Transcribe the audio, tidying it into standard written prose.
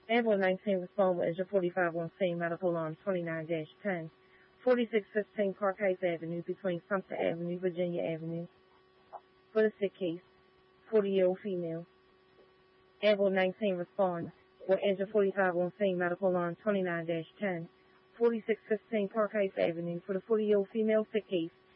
Ambulance 19 respond with Engine 45 on scene, medical alarm 29-10. 4615 Park Heights Avenue between Sumter Avenue, Virginia Avenue. For the sick case, 40-year-old female. Ambulance 19 respond with Engine 45 on scene, medical alarm 29-10. 4615 Park Heights Avenue for the 40-year-old female sick case,